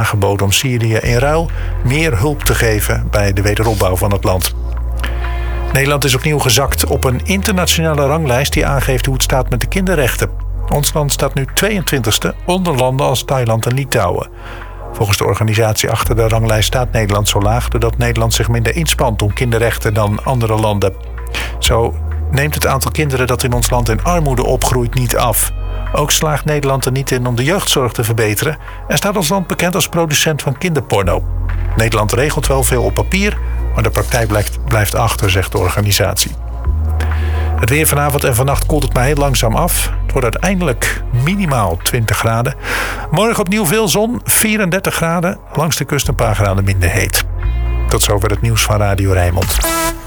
aangeboden om Syrië in ruil meer hulp te geven bij de wederopbouw van het land. Nederland is opnieuw gezakt op een internationale ranglijst die aangeeft hoe het staat met de kinderrechten. Ons land staat nu 22e onder landen als Thailand en Litouwen. Volgens de organisatie achter de ranglijst staat Nederland zo laag doordat Nederland zich minder inspant om kinderrechten dan andere landen. Zo neemt het aantal kinderen dat in ons land in armoede opgroeit niet af. Ook slaagt Nederland er niet in om de jeugdzorg te verbeteren en staat ons land bekend als producent van kinderporno. Nederland regelt wel veel op papier, maar de praktijk blijft achter, zegt de organisatie. Het weer vanavond en vannacht koelt het maar heel langzaam af. Het wordt uiteindelijk minimaal 20 graden. Morgen opnieuw veel zon, 34 graden. Langs de kust een paar graden minder heet. Tot zover het nieuws van Radio Rijnmond.